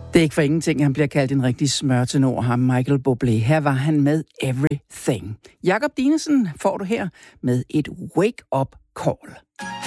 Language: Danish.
Det er ikke for ingenting, han bliver kaldt en rigtig smørtenor, ham Michael Bublé. Her var han med Everything. Jakob Dinesen får du her med et wake-up call.